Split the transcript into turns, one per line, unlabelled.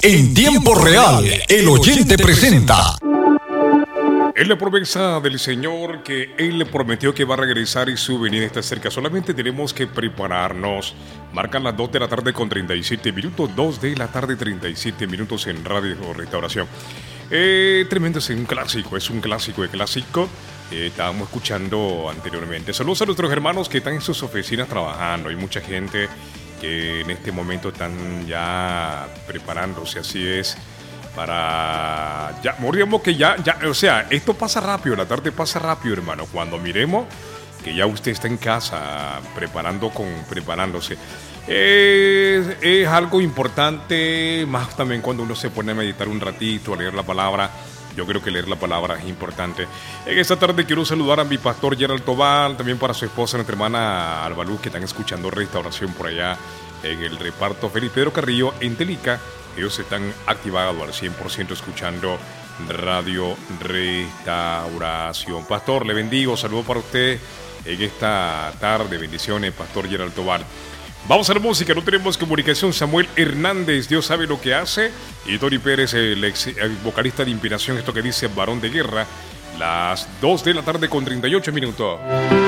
En tiempo real, el oyente presenta.
Es la promesa del Señor que Él le prometió que va a regresar y su venida está cerca. Solamente tenemos que prepararnos. Marcan las 2 de la tarde con 37 minutos. 2 de la tarde 37 minutos en Radio Restauración. Tremendo, es un clásico de clásico. Estábamos escuchando anteriormente. Saludos a nuestros hermanos que están en sus oficinas trabajando. Hay mucha gente que en este momento están ya preparándose, así es. Para ya, moríamos que ya, o sea, esto pasa rápido, la tarde pasa rápido, hermano. Cuando miremos que ya usted está en casa preparándose. Es algo importante, más también cuando uno se pone a meditar un ratito, a leer la palabra. Yo creo que leer la palabra es importante. En esta tarde quiero saludar a mi pastor Gerald Tobal, también para su esposa, nuestra hermana Alba Luz, que están escuchando Restauración por allá en el reparto Felipe Pedro Carrillo en Telica. Ellos están activados al 100% escuchando Radio Restauración. Pastor, le bendigo, saludo para usted en esta tarde. Bendiciones, Pastor Gerald Tobar. Vamos a la música, no tenemos comunicación. Samuel Hernández, Dios sabe lo que hace. Y Tony Pérez, el vocalista de Inspiración, esto que dice Varón de Guerra. Las 2 de la tarde con 38 minutos.